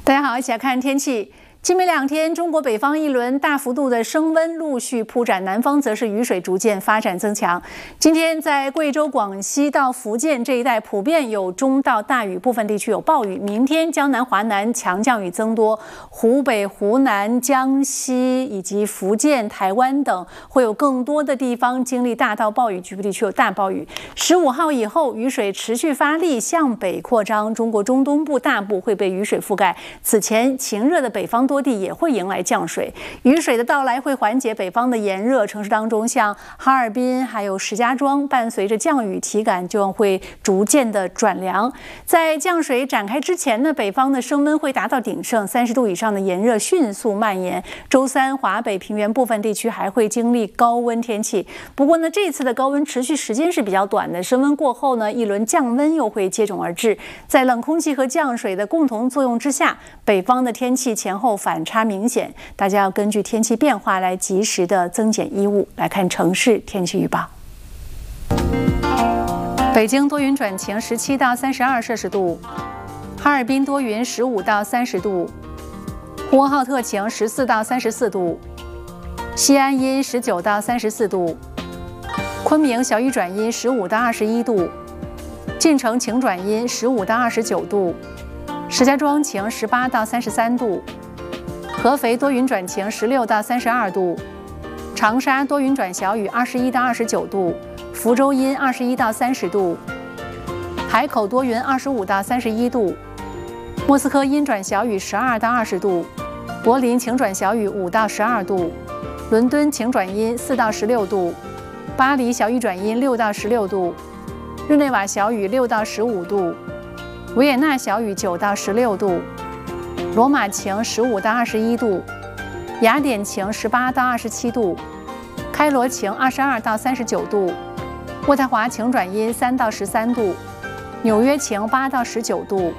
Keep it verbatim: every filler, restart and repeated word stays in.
大家好，一起来看天气。今明两天，中国北方一轮大幅度的升温陆续铺展，南方则是雨水逐渐发展增强。今天在贵州、广西到福建这一带普遍有中到大雨，部分地区有暴雨。明天江南、华南强降雨增多，湖北、湖南、江西以及福建、台湾等会有更多的地方经历大到暴雨，局部地区有大暴雨。十五号以后，雨水持续发力，向北扩张，中国中东部大部会被雨水覆盖。此前晴热的北方多地也会迎来降水，雨水的到来会缓解北方的炎热。城市当中，像哈尔滨还有石家庄，伴随着降雨，体感就会逐渐的转凉。在降水展开之前呢，北方的升温会达到鼎盛，三十度以上的炎热迅速蔓延。周三，华北平原部分地区还会经历高温天气。不过呢，这次的高温持续时间是比较短的，升温过后呢，一轮降温又会接踵而至。在冷空气和降水的共同作用之下，北方的天气前后反差明显，大家要根据天气变化来及时的增减衣物。来看城市天气预报：北京多云转晴，十七到三十二摄氏度；哈尔滨多云，十五到三十度；呼和浩特晴，十四到三十四度；西安阴，十九到三十四度；昆明小雨转阴，十五到二十一度；晋城晴转阴，十五到二十九度；石家庄晴，十八到三十三度。合肥多云转晴，十六到三十二度；长沙多云转小雨，二十一到二十九度；福州阴，二十一到三十度；海口多云，二十五到三十一度；莫斯科阴转小雨，十二到二十度；柏林晴转小雨，五到十二度；伦敦晴转阴，四到十六度；巴黎小雨转阴，六到十六度；日内瓦小雨，六到十五度；维也纳小雨，九到十六度；罗马晴，十五到二十一度；雅典晴，十八到二十七度；开罗晴，二十二到三十九度；渥太华晴转阴，三到十三度；纽约晴，八到十九度；